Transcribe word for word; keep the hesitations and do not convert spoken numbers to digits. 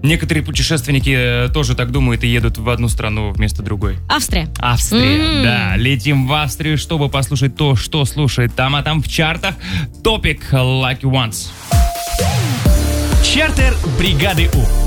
Некоторые путешественники тоже так думают и едут в одну страну вместо другой. Австрия. Австрия, М. да. Летим в Австрию, чтобы послушать то, что слушает там, а там в чартах топик Lucky Ones. Чартер бригады У.